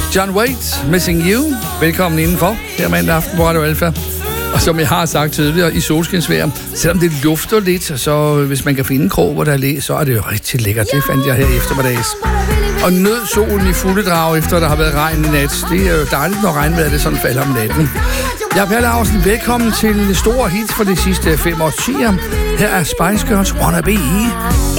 John Waite, Missing You. Velkommen indenfor her mandag aften på Radio Alfa. Og som jeg har sagt tidligere, i solskinsvejr, selvom det lufter lidt, så hvis man kan finde en krog, hvor der er læ, så er det jo rigtig lækkert. Det fandt jeg her eftermiddags. Og nød solen i fulde drag, efter der har været regn i nat. Det er jo dejligt, når regnvejret det sådan falder om natten. Jeg er Per Laursen. Velkommen til store hits for de sidste 5 årtier. Her er Spice Girls Wanna Be.